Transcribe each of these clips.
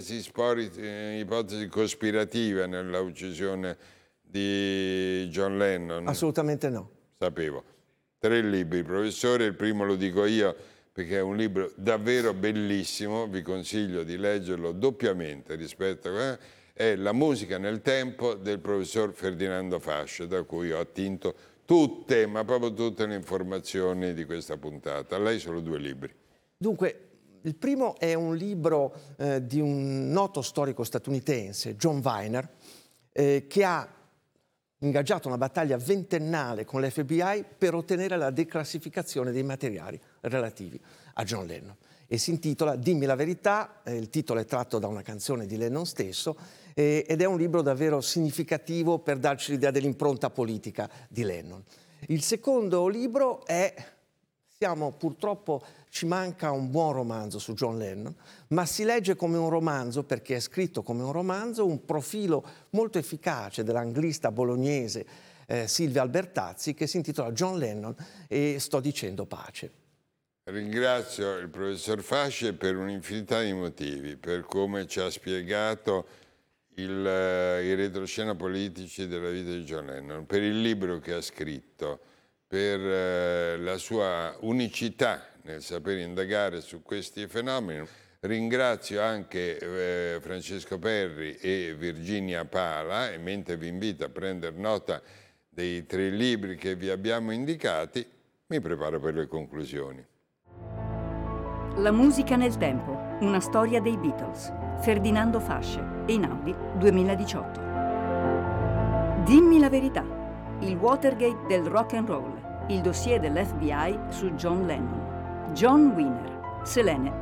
ipotesi cospirativa nella uccisione di John Lennon? Assolutamente no. Sapevo. 3 libri, professore, il primo lo dico io perché è un libro davvero bellissimo, vi consiglio di leggerlo doppiamente rispetto a... è La musica nel tempo del professor Ferdinando Fasce, da cui ho attinto tutte, ma proprio tutte le informazioni di questa puntata. A lei solo 2 libri. Dunque, il primo è un libro di un noto storico statunitense, John Viner, che ha ingaggiato una battaglia ventennale con l'FBI per ottenere la declassificazione dei materiali relativi a John Lennon. E si intitola Dimmi la verità, il titolo è tratto da una canzone di Lennon stesso, ed è un libro davvero significativo per darci l'idea dell'impronta politica di Lennon. Il secondo libro è... purtroppo ci manca un buon romanzo su John Lennon, ma si legge come un romanzo perché è scritto come un romanzo, un profilo molto efficace dell'anglista bolognese Silvia Albertazzi, che si intitola John Lennon e sto dicendo pace. Ringrazio il professor Fasce per un'infinità di motivi, per come ci ha spiegato i retroscena politici della vita di John Lennon, per il libro che ha scritto, per la sua unicità nel sapere indagare su questi fenomeni. Ringrazio anche Francesco Perri e Virginia Pala, e mentre vi invito a prendere nota dei 3 libri che vi abbiamo indicati, mi preparo per le conclusioni. La musica nel tempo, una storia dei Beatles, Ferdinando Fasce, Einaudi 2018. Dimmi la verità, il Watergate del rock and roll, il dossier dell'FBI su John Lennon. John Wiener, Selene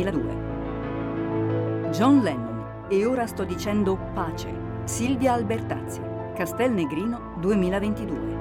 2002. John Lennon, e ora sto dicendo pace, Silvia Albertazzi, Castelnegrino 2022.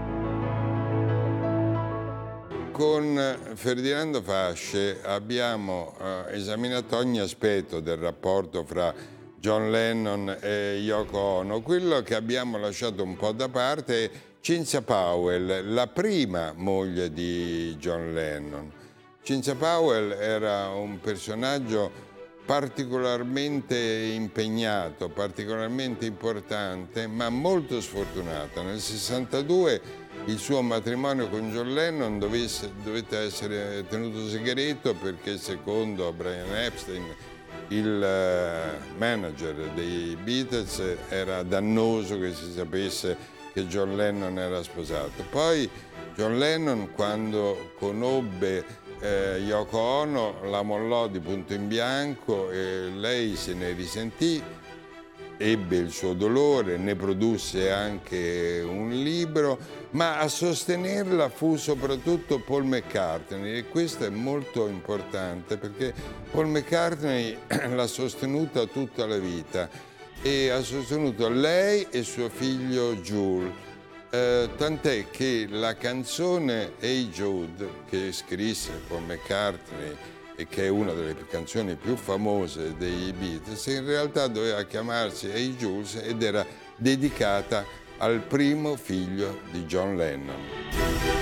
Con Ferdinando Fasce abbiamo esaminato ogni aspetto del rapporto fra John Lennon e Yoko Ono. Quello che abbiamo lasciato un po' da parte è Cynthia Powell, la prima moglie di John Lennon. Cynthia Powell era un personaggio particolarmente impegnato, particolarmente importante, ma molto sfortunato. Nel 62 il suo matrimonio con John Lennon dovette essere tenuto segreto perché secondo Brian Epstein, il manager dei Beatles, era dannoso che si sapesse che John Lennon era sposato. Poi John Lennon, quando conobbe Yoko Ono, la mollò di punto in bianco e lei se ne risentì, ebbe il suo dolore, ne produsse anche un libro, ma a sostenerla fu soprattutto Paul McCartney, e questo è molto importante perché Paul McCartney l'ha sostenuta tutta la vita e ha sostenuto lei e suo figlio Jules. Tant'è che la canzone Hey Jude, che scrisse Paul McCartney e che è una delle canzoni più famose dei Beatles, in realtà doveva chiamarsi Hey Jules ed era dedicata al primo figlio di John Lennon.